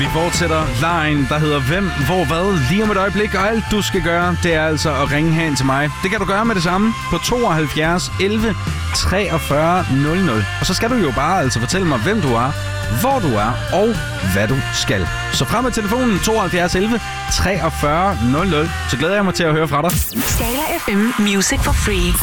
fortsætter lejen, der hedder Hvem, Hvor, Hvad, lige om et øjeblik. Og alt du skal gøre, det er altså at ringe herind til mig. Det kan du gøre med det samme på 72 11 43 00. Og så skal du jo bare altså fortælle mig, hvem du er, hvor du er og hvad du skal. Så frem med telefonen 72 11 43 00. Så glæder jeg mig til at høre fra dig. Scala FM Music for Free.